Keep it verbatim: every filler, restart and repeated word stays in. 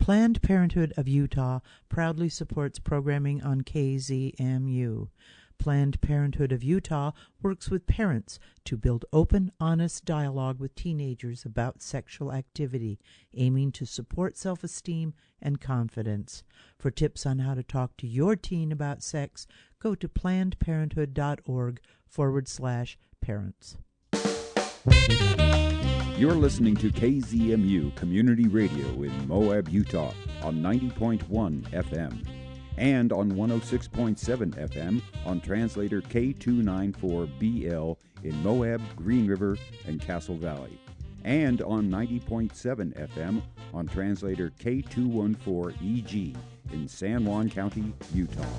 Planned Parenthood of Utah proudly supports programming on K Z M U. Planned Parenthood of Utah works with parents to build open, honest dialogue with teenagers about sexual activity, aiming to support self-esteem and confidence. For tips on how to talk to your teen about sex, go to plannedparenthood.org forward slash parents. You're listening to K Z M U Community Radio in Moab, Utah on ninety point one F M and on one oh six point seven F M on translator K two ninety-four B L in Moab, Green River, and Castle Valley, and on ninety point seven F M on translator K two fourteen E G in San Juan County, Utah.